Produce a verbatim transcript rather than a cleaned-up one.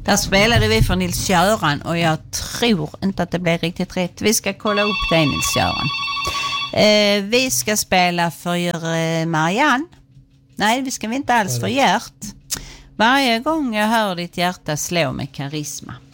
Där spelade vi för Nils-Göran och jag tror inte att det blir riktigt rätt. Vi ska kolla upp det, Nils-Göran. Eh, vi ska spela för eh, Marianne. Nej, vi ska vi inte alls för Gert. Varje gång jag hör ditt hjärta slå med karisma.